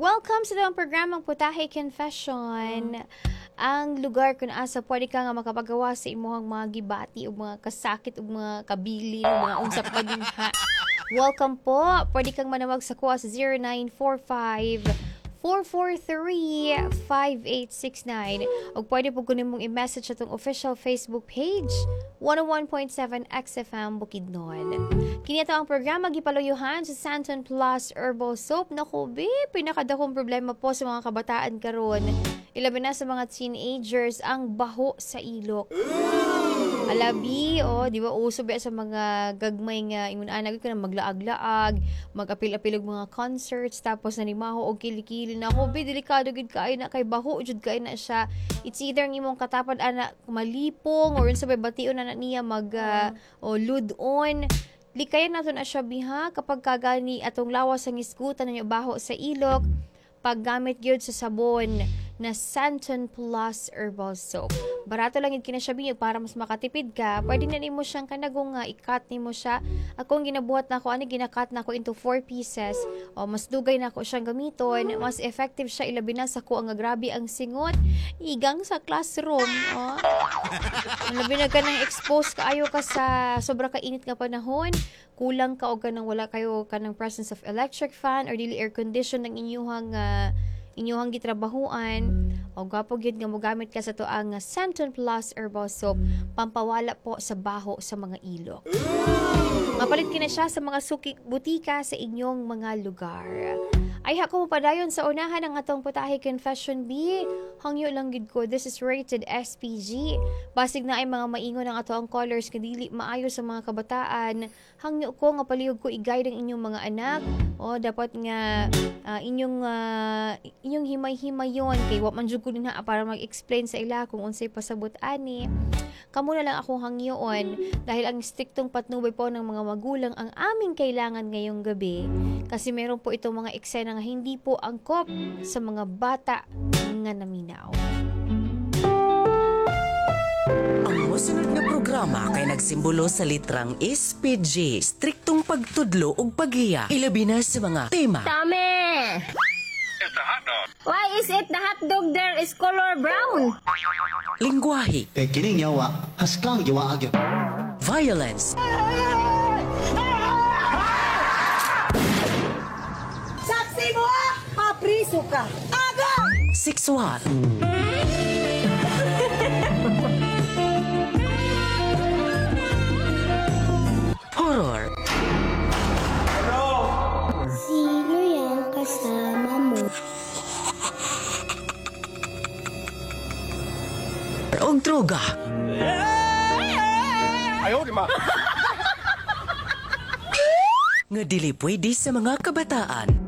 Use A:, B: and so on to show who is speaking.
A: Welcome sa dalawang programang Putahe Confession. Ang lugar kung asa pwede ka nga makapagawa sa imuhang mga gibati o mga kasakit o mga kabili o mga unsap madingha. Welcome po. Pwede kang manawag sa kuha sa 0945-443-5869 o pwede po kunin mong i-message sa itong official Facebook page 101.7 XFM Bukidnon. Kini ito ang programa gipaluyuhan sa Santon Plus Herbal Soap. Naku, pinakadakong problema po sa mga kabataan karon. Ilabi na sa mga teenagers ang baho sa ilok. Alabi, di ba uso ba sa mga gagmay nga ingon anag ko na maglaag-laag, mag-apil-apil og mga concerts tapos nanimaho og kilikili na hobi delikado gid kay na kay baho jud kay na siya. It's either ng imong katapad ana malipong or unsa bay bation na niya mag lud-on. Likayan nato na siya biha kapag kagani atong lawas ang iskutan na baho sa ilok paggamit gyud sa sabon na Santon Plus Herbal Soap. Barato lang yun kinasyabi para mas makatipid ka. Pwede na nimo siyang kanagong i-cut nimo siya. Akong ginabuhat na ako, gina-cut na ako into 4 pieces. Mas dugay na ako siyang gamiton. Mas effective siya ilabi na sa ko ang grabe ang singot. Igang sa classroom. Labi na ka nang expose kaayo ka sa sobra ka init nga panahon. Kulang ka o ganang wala kayo kanang presence of electric fan or dili air condition ng inyong gitrabahuan o gwapo gyud nga mogamit ka sa tuang Santon Plus Herbal Soap pampawala po sa baho sa mga ilok. Mapalit kina siya sa mga suki butika sa inyong mga lugar. Ay hako mo padayon sa unahan ng atong Putahe Confession B. Hangyo lang gid ko, this is rated SPG. Basig na ay mga maingon ang atong colors kadili maayo sa mga kabataan. Hangyo ko nga palihog ko i-guide ang inyong mga anak. Dapat nga inyong himay-himayon kay wa man jud ko dinha para mag-explain sa ila kung unsay pasabot ani. Kamo na lang akong hangyoon dahil ang striktong patnubay po ng mga magulang ang aming kailangan ngayong gabi kasi meron po itong mga eksena nga hindi po angkop sa mga bata nga naminaw.
B: Ang musunod na programa kay nagsimbolo sa litrang SPG, striktong pagtudlo ug paghiya, ilabi na sa mga tema.
C: Tame! Why is it the hot dog there is color brown?
B: Lingwahe,
D: kining yawa, haskang yawa agyo.
B: violence,
E: Saksi mo! Papriso ka! Agad!
B: sexual, horror,
C: Sino yung kasama mo?
B: og droga. Nga dili pwede sa mga kabataan.